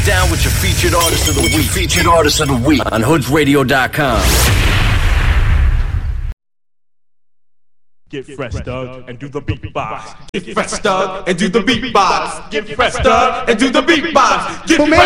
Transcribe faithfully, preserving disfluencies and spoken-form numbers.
down with your featured artist of the week. Featured artist of the week on hoods radio dot com. Get fresh, Doug, and do the beatbox. Get fresh, Doug, and do the beatbox. Get fresh, Doug, and do the beatbox. Get fresh,